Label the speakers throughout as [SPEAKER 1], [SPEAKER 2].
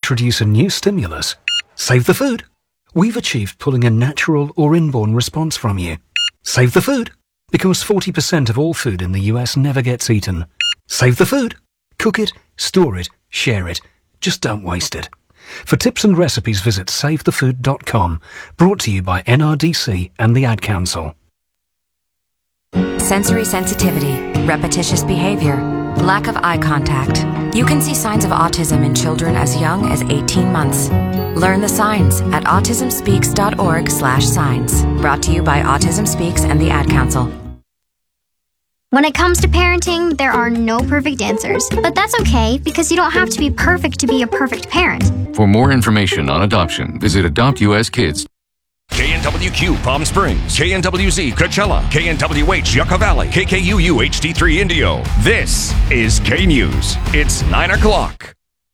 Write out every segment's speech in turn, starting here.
[SPEAKER 1] introduce a new stimulus. Save the food. We've achieved pulling a natural or inborn response from you. Save the food, because 40% of all food in the US never gets eaten. Save the food. Cook it, store it, share it. Just don't waste it. For tips and recipes, visit savethefood.com. Brought to you by NRDC and the Ad Council.
[SPEAKER 2] Sensory sensitivity, repetitious behavior, lack of eye contact. You can see signs of autism in children as young as 18 months. Learn the signs at autismspeaks.org/signs. Brought to you by Autism Speaks and the Ad Council.
[SPEAKER 3] When it comes to parenting, there are no perfect answers. But that's okay, because you don't have to be perfect to be a perfect parent.
[SPEAKER 4] For more information on adoption, visit Adopt US Kids.
[SPEAKER 5] KNWQ Palm Springs, KNWZ Coachella, KNWH Yucca Valley, KKUU HD3 Indio. This is K News. It's 9 o'clock.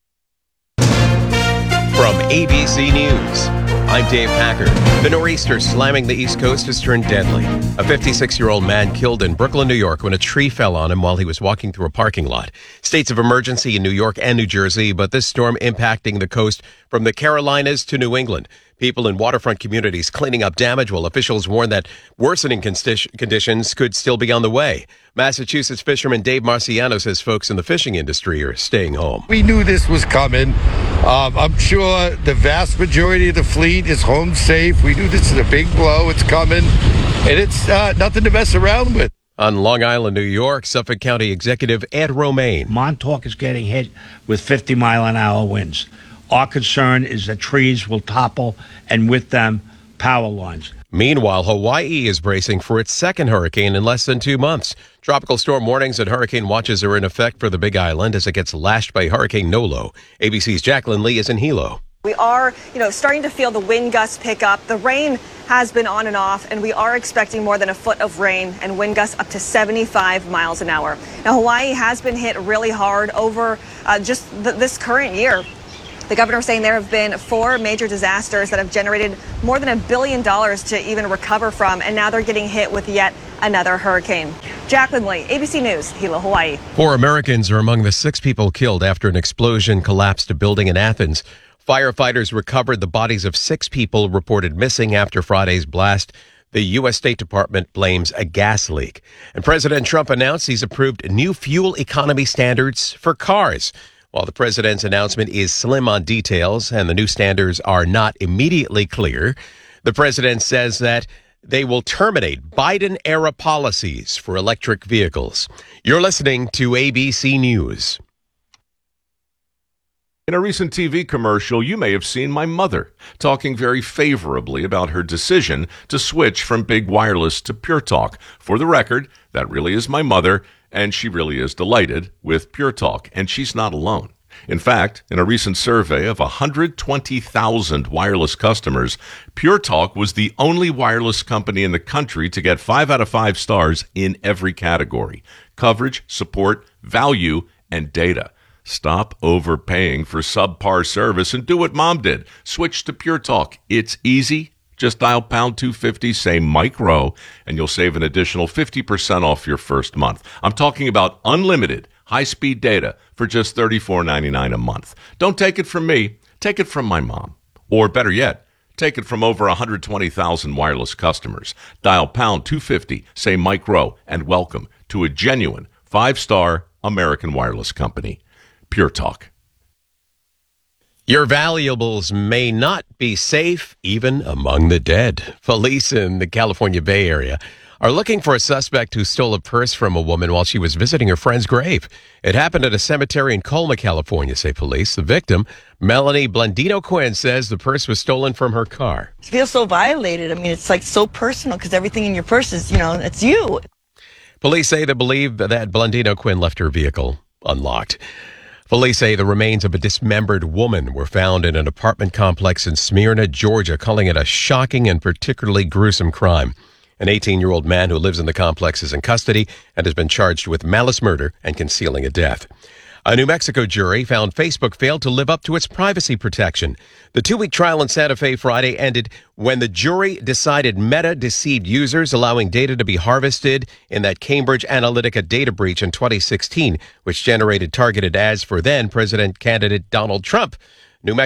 [SPEAKER 6] From ABC News, I'm Dave Packard. The nor'easter slamming the East Coast has turned deadly. A 56-year-old man killed in Brooklyn, New York when a tree fell on him while he was walking through a parking lot. States of emergency in New York and New Jersey, but this storm impacting the coast from the Carolinas to New England. People in waterfront communities cleaning up damage while officials warn that worsening conditions could still be on the way. Massachusetts fisherman Dave Marciano says folks in the fishing industry are staying home.
[SPEAKER 7] We knew this was coming. I'm sure the vast majority of the fleet is home safe. We knew this is a big blow. It's coming, and it's nothing to mess around with.
[SPEAKER 6] On Long Island, New York, Suffolk County Executive Ed Romaine.
[SPEAKER 8] Montauk is getting hit with 50-mile-an-hour winds. Our concern is that trees will topple, and with them, power lines.
[SPEAKER 6] Meanwhile, Hawaii is bracing for its second hurricane in less than 2 months. Tropical storm warnings and hurricane watches are in effect for the Big Island as it gets lashed by Hurricane Nolo. ABC's Jacqueline Lee is in Hilo.
[SPEAKER 9] We are, starting to feel the wind gusts pick up. The rain has been on and off, and we are expecting more than a foot of rain and wind gusts up to 75 miles an hour. Now, Hawaii has been hit really hard over this current year. The governor saying there have been 4 major disasters that have generated more than $1 billion to even recover from, and now they're getting hit with yet another hurricane. Jacqueline Lee, ABC News, Hilo, Hawaii.
[SPEAKER 6] 4 Americans are among the 6 people killed after an explosion collapsed a building in Athens. Firefighters recovered the bodies of 6 people reported missing after Friday's blast. The U.S. State Department blames a gas leak. And President Trump announced he's approved new fuel economy standards for cars. While the president's announcement is slim on details and the new standards are not immediately clear, the president says that they will terminate Biden-era policies for electric vehicles. You're listening to ABC News.
[SPEAKER 10] In a recent TV commercial, you may have seen my mother talking very favorably about her decision to switch from big wireless to Pure Talk. For the record, that really is my mother, and she really is delighted with Pure Talk, and she's not alone. In fact, in a recent survey of 120,000 wireless customers, Pure Talk was the only wireless company in the country to get 5 out of 5 stars in every category: coverage, support, value, and data. Stop overpaying for subpar service and do what Mom did. Switch to Pure Talk. It's easy. Just dial pound 250, say Mike Rowe, and you'll save an additional 50% off your first month. I'm talking about unlimited high-speed data for just $34.99 a month. Don't take it from me. Take it from my mom. Or better yet, take it from over 120,000 wireless customers. Dial pound 250, say Mike Rowe, and welcome to a genuine 5-star American wireless company. Pure Talk.
[SPEAKER 6] Your valuables may not be safe, even among the dead. Police in the California Bay Area are looking for a suspect who stole a purse from a woman while she was visiting her friend's grave. It happened at a cemetery in Colma, California, say police. The victim, Melanie Blandino Quinn, says the purse was stolen from her car.
[SPEAKER 11] I feel so violated. I mean, it's like so personal because everything in your purse is, it's you.
[SPEAKER 6] Police say they believe that Blandino Quinn left her vehicle unlocked. Police say the remains of a dismembered woman were found in an apartment complex in Smyrna, Georgia, calling it a shocking and particularly gruesome crime. An 18-year-old man who lives in the complex is in custody and has been charged with malice murder and concealing a death. A New Mexico jury found Facebook failed to live up to its privacy protection. The 2-week trial in Santa Fe Friday ended when the jury decided Meta deceived users, allowing data to be harvested in that Cambridge Analytica data breach in 2016, which generated targeted ads for then President candidate Donald Trump.